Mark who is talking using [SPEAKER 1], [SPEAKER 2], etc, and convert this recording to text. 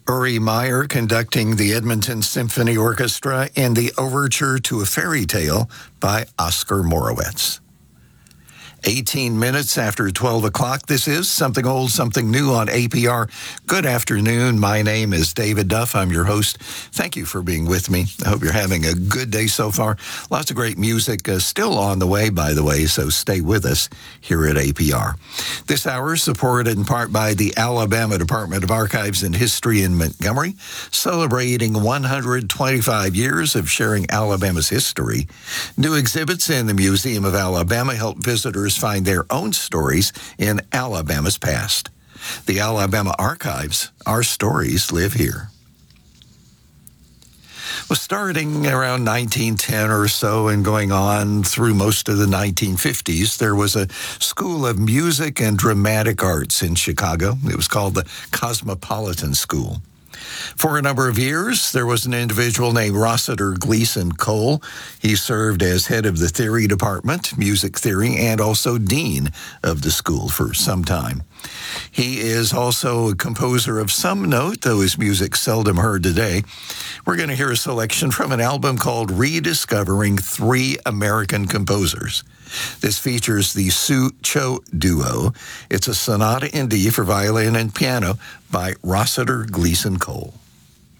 [SPEAKER 1] Uri Meyer conducting the Edmonton Symphony Orchestra in the Overture to a Fairy Tale by Oscar Morowitz. 18 minutes after 12 o'clock, this is Something Old, Something New on APR. Good afternoon. My name is David Duff. I'm your host. Thank you for being with me. I hope you're having a good day so far. Lots of great music still on the way, by the way, so stay with us here at APR. This hour is supported in part by the Alabama Department of Archives and History in Montgomery, celebrating 125 years of sharing Alabama's history. New exhibits in the Museum of Alabama help visitors find their own stories in Alabama's past. The Alabama Archives, our stories live here. Well, starting around 1910 or so and going on through most of the 1950s, there was a school of music and dramatic arts in Chicago. It was called the Cosmopolitan School. For a number of years, there was an individual named Rossiter Gleason Cole. He served as head of the theory department, music theory, and also dean of the school for some time. He is also a composer of some note, though his music seldom heard today. We're going to hear a selection from an album called Rediscovering Three American Composers. This features the Sue Cho Duo. It's a sonata in D for violin and piano by Rossiter Gleason Cole.